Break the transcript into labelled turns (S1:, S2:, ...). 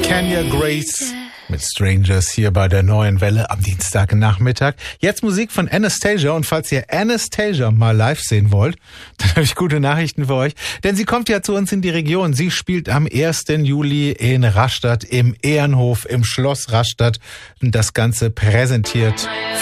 S1: Kenya Grace mit Strangers hier bei der Neuen Welle am Dienstagnachmittag. Jetzt Musik von Anastasia, und falls ihr Anastasia mal live sehen wollt, dann habe ich gute Nachrichten für euch, denn sie kommt ja zu uns in die Region. Sie spielt am 1. Juli in Rastatt im Ehrenhof im Schloss Rastatt. Das Ganze präsentiert